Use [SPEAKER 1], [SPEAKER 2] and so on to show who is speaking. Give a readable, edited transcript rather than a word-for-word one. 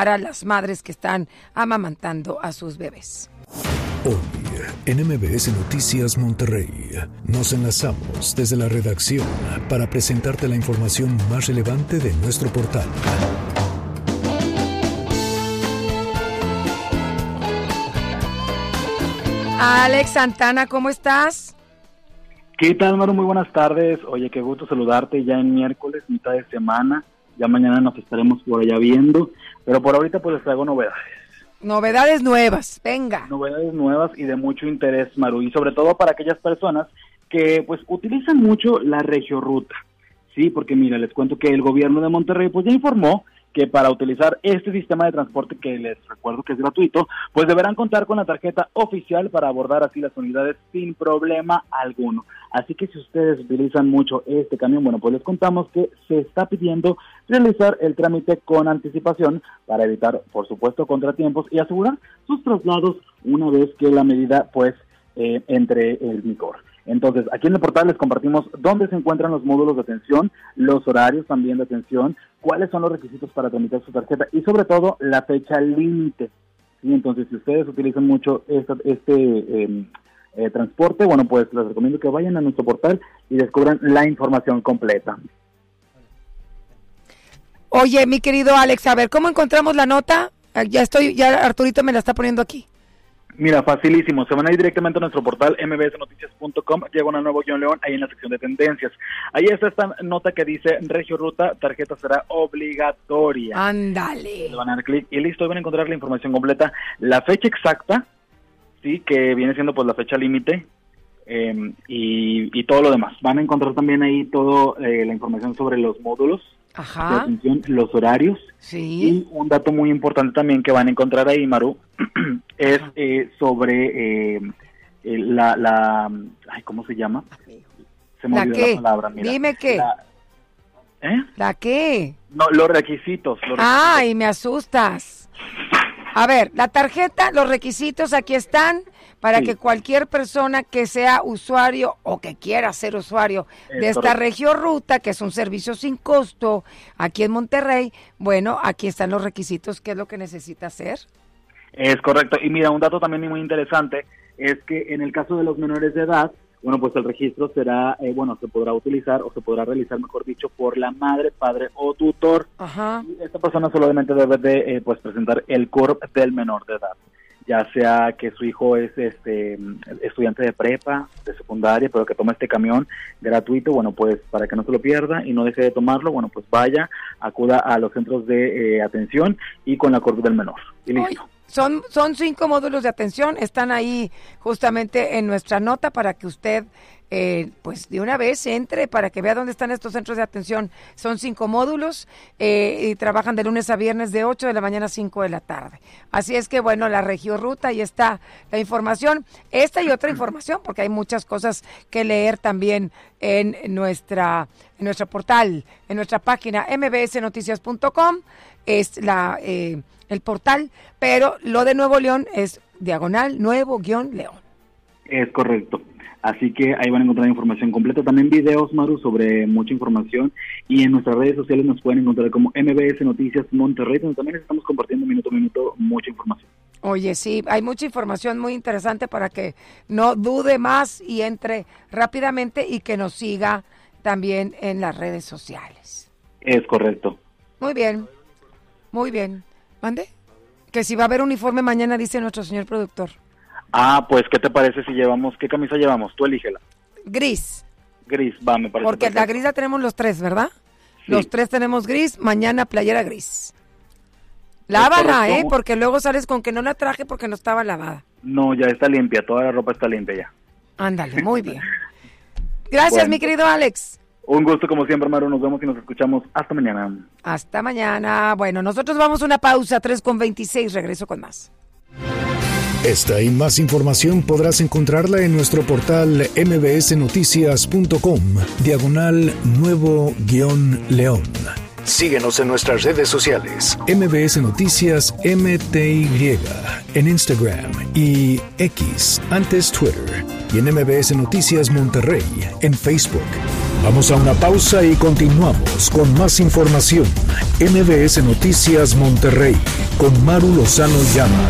[SPEAKER 1] para las madres que están amamantando a sus bebés.
[SPEAKER 2] Hoy, en MBS Noticias Monterrey, nos enlazamos desde la redacción para presentarte la información más relevante de nuestro portal.
[SPEAKER 1] Alex Santana, ¿cómo estás?
[SPEAKER 3] ¿Qué tal, Maru? Muy buenas tardes. Oye, qué gusto saludarte ya en miércoles, mitad de semana. Ya mañana nos estaremos por allá viendo, pero por ahorita pues les traigo novedades.
[SPEAKER 1] Novedades nuevas, venga.
[SPEAKER 3] Novedades nuevas y de mucho interés, Maru, y sobre todo para aquellas personas que pues utilizan mucho la regiorruta. Sí, porque mira, les cuento que el gobierno de Monterrey pues ya informó que para utilizar este sistema de transporte, que les recuerdo que es gratuito, pues deberán contar con la tarjeta oficial para abordar así las unidades sin problema alguno. Así que si ustedes utilizan mucho este camión, bueno, pues les contamos que se está pidiendo realizar el trámite con anticipación para evitar, por supuesto, contratiempos y asegurar sus traslados una vez que la medida pues entre en vigor. Entonces, aquí en el portal les compartimos dónde se encuentran los módulos de atención, los horarios también de atención, cuáles son los requisitos para tramitar su tarjeta y sobre todo la fecha límite. ¿Sí? Entonces, si ustedes utilizan mucho este transporte, bueno, pues les recomiendo que vayan a nuestro portal y descubran la información completa.
[SPEAKER 1] Oye, mi querido Alex, a ver, ¿cómo encontramos la nota? Ya Arturito me la está poniendo aquí.
[SPEAKER 3] Mira, facilísimo, se van a ir directamente a nuestro portal mbsnoticias.com, diagonal nuevo guión león, ahí en la sección de tendencias. Ahí está esta nota que dice regiorruta, tarjeta será obligatoria.
[SPEAKER 1] Ándale.
[SPEAKER 3] Le van a dar clic y listo, van a encontrar la información completa, la fecha exacta, sí, que viene siendo pues la fecha límite, y todo lo demás. Van a encontrar también ahí todo la información sobre los módulos.
[SPEAKER 1] Ajá.
[SPEAKER 3] De atención, los horarios.
[SPEAKER 1] Sí.
[SPEAKER 3] Y un dato muy importante también que van a encontrar ahí, Maru, es sobre ay, ¿cómo se llama? Se me olvidó la palabra, mira.
[SPEAKER 1] Dime qué. ¿La qué?
[SPEAKER 3] No, los requisitos.
[SPEAKER 1] Ay, me asustas. A ver, la tarjeta, los requisitos aquí están para que cualquier persona que sea usuario o que quiera ser usuario de esta regiorruta, que es un servicio sin costo aquí en Monterrey, bueno, aquí están los requisitos, ¿qué es lo que necesita hacer?
[SPEAKER 3] Es correcto. Y mira, un dato también muy interesante es que en el caso de los menores de edad, bueno, pues el registro será, se podrá utilizar o se podrá realizar, mejor dicho, por la madre, padre o tutor.
[SPEAKER 1] Ajá.
[SPEAKER 3] Y esta persona solamente debe de, presentar el CURP del menor de edad, ya sea que su hijo es estudiante de prepa, de secundaria, pero que toma este camión gratuito, bueno, pues para que no se lo pierda y no deje de tomarlo, bueno, pues vaya, acuda a los centros de atención y con la CURP del menor. Y listo.
[SPEAKER 1] Son 5 módulos de atención, están ahí justamente en nuestra nota para que usted, pues de una vez entre para que vea dónde están estos centros de atención. Son 5 módulos y trabajan de lunes a viernes de 8 de la mañana a 5 de la tarde. Así es que, bueno, la regiorruta, ahí está la información, esta y otra información, porque hay muchas cosas que leer también en nuestra portal, en nuestra página mbsnoticias.com, es el portal, pero lo de Nuevo León es diagonal nuevo-león.
[SPEAKER 3] Es correcto. Así que ahí van a encontrar información completa, también videos, Maru, sobre mucha información, y en nuestras redes sociales nos pueden encontrar como MBS Noticias Monterrey, donde también estamos compartiendo minuto a minuto mucha información.
[SPEAKER 1] Oye, sí, hay mucha información muy interesante para que no dude más y entre rápidamente y que nos siga también en las redes sociales.
[SPEAKER 3] Es correcto.
[SPEAKER 1] Muy bien, muy bien. ¿Mande? Que si va a haber uniforme mañana, dice nuestro señor productor.
[SPEAKER 3] Ah, pues, ¿qué te parece si llevamos, qué camisa llevamos? Tú elígela.
[SPEAKER 1] Gris.
[SPEAKER 3] Gris, va, me parece.
[SPEAKER 1] Porque
[SPEAKER 3] perfecto.
[SPEAKER 1] La gris la tenemos los 3, ¿verdad? Sí. Los 3 tenemos gris, mañana playera gris. Lávala, porque luego sales con que no la traje porque no estaba lavada.
[SPEAKER 3] No, ya está limpia, toda la ropa está limpia ya.
[SPEAKER 1] Ándale, muy bien. Gracias, mi querido Alex.
[SPEAKER 3] Un gusto como siempre, Maru, nos vemos y nos escuchamos hasta mañana.
[SPEAKER 1] Hasta mañana. Bueno, nosotros vamos a una pausa, 3:26, regreso con más.
[SPEAKER 2] Esta y más información podrás encontrarla en nuestro portal mbsnoticias.com, diagonal nuevo-león. Síguenos en nuestras redes sociales, MBS Noticias MTY, en Instagram y X, antes Twitter, y en MBS Noticias Monterrey, en Facebook. Vamos a una pausa y continuamos con más información. MBS Noticias Monterrey, con Maru Lozano Llama.